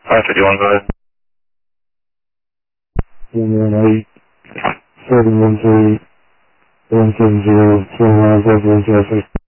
551, go ahead. 118, 713, 170, 20 miles over in traffic.